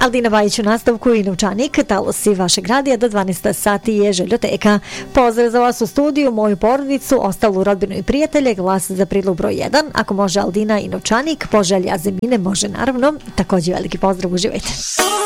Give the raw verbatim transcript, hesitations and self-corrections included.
Aldina Bajić u nastavku i Novčanik, talosi vašeg radija do dvanaest sati je Željoteka. Pozdrav za vas u studiju, moju porodicu, ostalu rodbinu i prijatelje, glas za prilog broj jedan. Ako može Aldina i Novčanik, poželja Zemine može naravno. Također veliki pozdrav, uživajte.